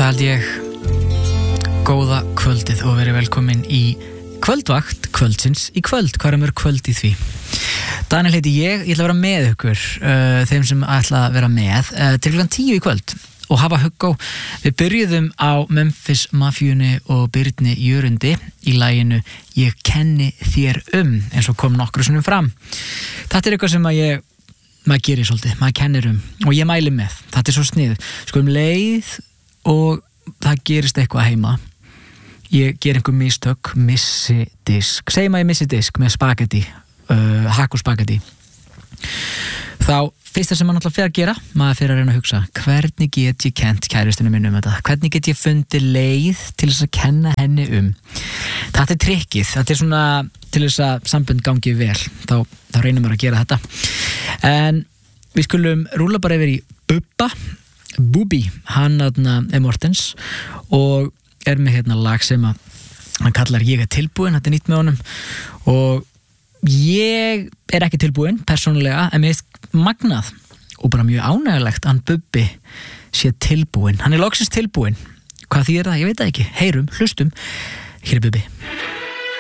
Það held ég. Góða kvöldið og verið velkomin í kvöldvakt kvöldsins í kvöld. Hvað mörg kvöld í því? Daniel heiti ég ætla að vera með ykkur, þeim sem ætla að vera með, til klukkan 10 í kvöld og hafa hugg á. Við byrjuðum á Memphis Mafíunni og Birni Jörundi í laginu Ég kenni þér eins og kom nokkru sinnum fram. Þetta eitthvað sem að maður gerir svolítið, maður kennir og ég mæli með. Þetta svo snið. Sko leið og það gerist eitthvað heima. Ég ger einhver mistök, missi disk. Segjum að ég missi disk með spagetti, hakk og spagetti. Þá fyrsta sem maður náttúrulega fer að gera, maður fer að reyna að hugsa, hvernig get ég kennt kærustinu minni þetta? Hvernig get ég fundið leið til þess að kenna henni Þetta er trikkið, þetta er svona til þess að sambönd gangi vel. Þá reynum maður að gera þetta. En við skulum rúlla bara yfir í Bubba. Bubi, hann Mortens og með hérna lag sem að hann kallar Ég er tilbúin, þetta er nýtt með honum og ég er ekki tilbúin persónulega, en mér finnst magnað og bara mjög ánægulegt að hann Bubbi sé tilbúin. Hann er loksins tilbúin. Hvað þýðir það? Ég veit það ekki. Heyrum, hlustum. Hér er Bubbi.